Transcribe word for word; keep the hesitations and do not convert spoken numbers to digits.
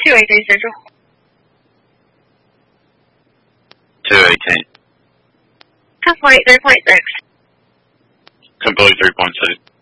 two eighteen Central. two eighteen. Complete three point six. Complete three point six.